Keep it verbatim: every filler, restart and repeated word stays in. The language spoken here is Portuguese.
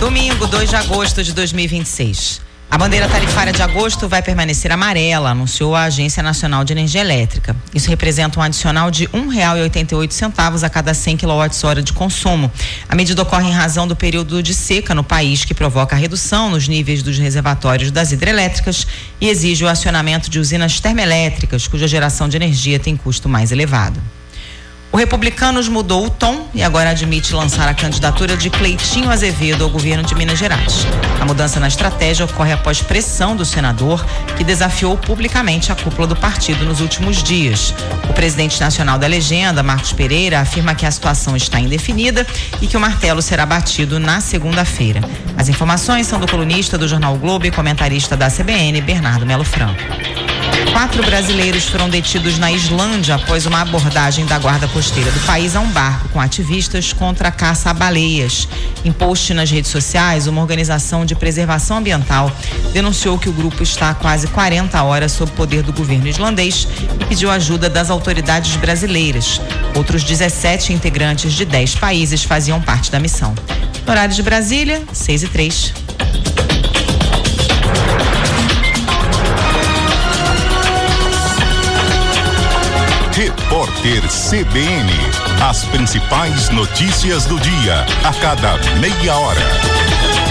Domingo, dois de agosto de dois mil e vinte e seis. A bandeira tarifária de agosto vai permanecer amarela, anunciou a Agência Nacional de Energia Elétrica. Isso representa um adicional de um real e oitenta e oito centavos a cada cem quilowatts-hora de consumo. A medida ocorre em razão do período de seca no país, que provoca a redução nos níveis dos reservatórios das hidrelétricas e exige o acionamento de usinas termoelétricas, cuja geração de energia tem custo mais elevado. O Republicanos mudou o tom e agora admite lançar a candidatura de Cleitinho Azevedo ao governo de Minas Gerais. A mudança na estratégia ocorre após pressão do senador, que desafiou publicamente a cúpula do partido nos últimos dias. O presidente nacional da legenda, Marcos Pereira, afirma que a situação está indefinida e que o martelo será batido na segunda-feira. As informações são do colunista do Jornal o Globo e comentarista da C B N, Bernardo Melo Franco. Quatro brasileiros foram detidos na Islândia após uma abordagem da guarda costeira do país a um barco com ativistas contra a caça a baleias. Em post nas redes sociais, uma organização de preservação ambiental denunciou que o grupo está há quase quarenta horas sob o poder do governo islandês e pediu ajuda das autoridades brasileiras. Outros dezessete integrantes de dez países faziam parte da missão. No horário de Brasília, seis e três. Repórter C B N. As principais notícias do dia, a cada meia hora.